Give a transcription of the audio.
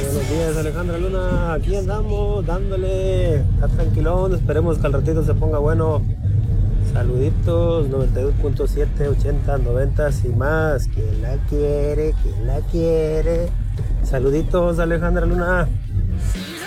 Buenos días, Alejandra Luna. Aquí andamos dándole. Está tranquilón. Esperemos que al ratito se ponga bueno. Saluditos, 92.7, 80, 90 y más. ¿Quién la quiere? ¿Quién la quiere? Saluditos, Alejandra Luna.